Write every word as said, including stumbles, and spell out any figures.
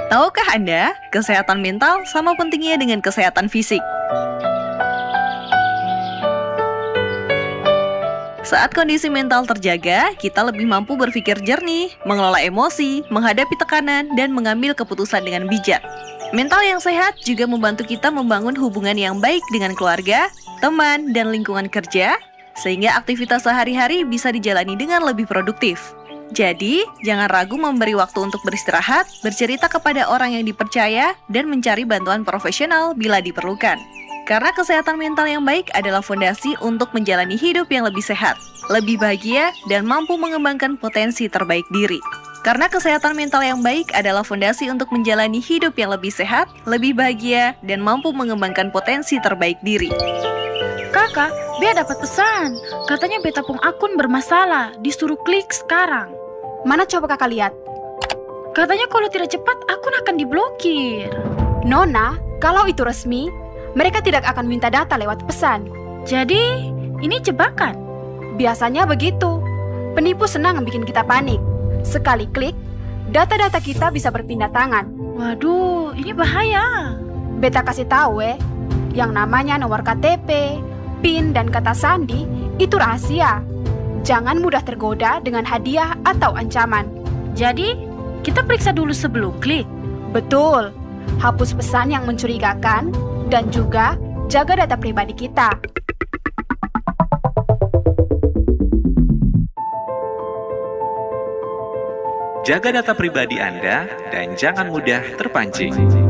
Tahukah Anda, kesehatan mental sama pentingnya dengan kesehatan fisik? Saat kondisi mental terjaga, kita lebih mampu berpikir jernih, mengelola emosi, menghadapi tekanan, dan mengambil keputusan dengan bijak. Mental yang sehat juga membantu kita membangun hubungan yang baik dengan keluarga, teman, dan lingkungan kerja, sehingga aktivitas sehari-hari bisa dijalani dengan lebih produktif. Jadi, jangan ragu memberi waktu untuk beristirahat, bercerita kepada orang yang dipercaya, dan mencari bantuan profesional bila diperlukan. Karena kesehatan mental yang baik adalah fondasi untuk menjalani hidup yang lebih sehat, lebih bahagia, dan mampu mengembangkan potensi terbaik diri. Karena kesehatan mental yang baik adalah fondasi untuk menjalani hidup yang lebih sehat, lebih bahagia, dan mampu mengembangkan potensi terbaik diri. Kakak, Bea dapat pesan. Katanya beta pun akun bermasalah, disuruh klik sekarang. Mana coba kakak lihat? Katanya kalau tidak cepat, akun akan diblokir. Nona, kalau itu resmi, mereka tidak akan minta data lewat pesan. Jadi, ini jebakan? Biasanya begitu. Penipu senang bikin kita panik. Sekali klik, data-data kita bisa berpindah tangan. Waduh, ini bahaya. Beta kasih tahu eh, yang namanya nomor K T P, PIN, dan kata sandi itu rahasia. Jangan mudah tergoda dengan hadiah atau ancaman. Jadi, kita periksa dulu sebelum klik. Betul. Hapus pesan yang mencurigakan dan juga jaga data pribadi kita. Jaga data pribadi Anda dan jangan mudah terpancing.